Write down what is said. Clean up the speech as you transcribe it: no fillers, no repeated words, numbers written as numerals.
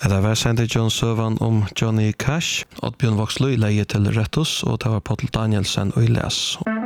Det var Sandy Jones søvan om Johnny Cash, Oddbjørn Voxløy leie til Rettus, og det var Paul Danielsen og Les.